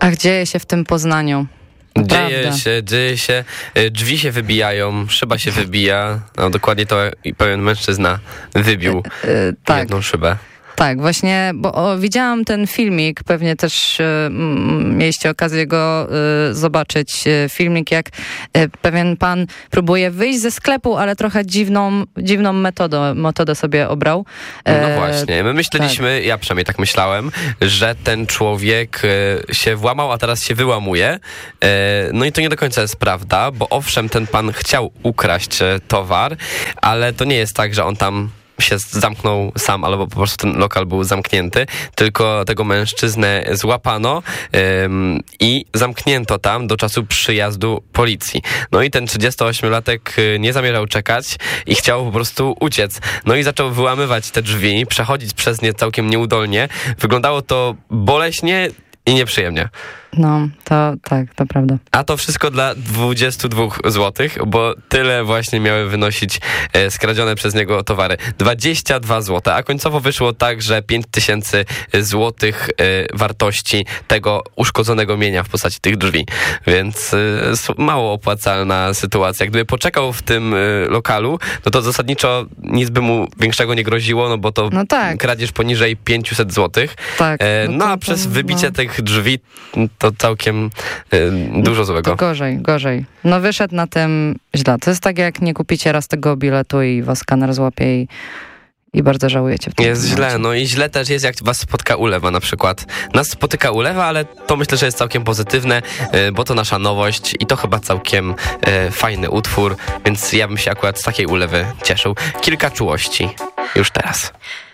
Ach, dzieje się w tym Poznaniu. Dzieje się, drzwi się wybijają, szyba się wybija, no dokładnie to pewien mężczyzna wybił jedną szybę. Tak, właśnie, bo widziałam ten filmik, pewnie też mieliście okazję go zobaczyć. Filmik, jak pewien pan próbuje wyjść ze sklepu, ale trochę dziwną metodę sobie obrał. No właśnie, my myśleliśmy, ja przynajmniej tak myślałem, że ten człowiek się włamał, a teraz się wyłamuje. No i to nie do końca jest prawda, bo owszem, ten pan chciał ukraść towar, ale to nie jest tak, że on tam się zamknął sam, albo po prostu ten lokal był zamknięty, tylko tego mężczyznę złapano i zamknięto tam do czasu przyjazdu policji. No i ten 38-latek nie zamierzał czekać i chciał po prostu uciec. No i zaczął wyłamywać te drzwi, przechodzić przez nie całkiem nieudolnie. Wyglądało to boleśnie i nieprzyjemnie. No, to prawda. A to wszystko dla 22 zł, bo tyle właśnie miały wynosić skradzione przez niego towary. 22 zł, a końcowo wyszło tak, że 5000 zł wartości tego uszkodzonego mienia w postaci tych drzwi. Więc mało opłacalna sytuacja. Gdyby poczekał w tym lokalu, no to zasadniczo nic by mu większego nie groziło, no bo to kradzież poniżej 500 zł. Tak. A przez wybicie tych drzwi to całkiem dużo złego. To gorzej. No wyszedł na tym źle. To jest tak, jak nie kupicie raz tego biletu i was skaner złapie i bardzo żałujecie. Jest źle, no i źle też jest, jak was spotka ulewa na przykład. Nas spotyka ulewa, ale to myślę, że jest całkiem pozytywne, bo to nasza nowość i to chyba całkiem fajny utwór, więc ja bym się akurat z takiej ulewy cieszył. Kilka czułości już teraz.